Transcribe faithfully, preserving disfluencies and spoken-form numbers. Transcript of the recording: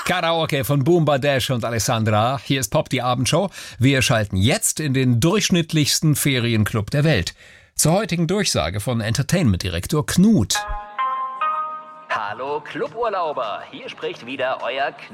Karaoke von Boomba Dash und Alessandra. Hier ist Pop, die Abendshow. Wir schalten jetzt in den durchschnittlichsten Ferienclub der Welt. Zur heutigen Durchsage von Entertainment-Direktor Knut. Hallo Cluburlauber, hier spricht wieder euer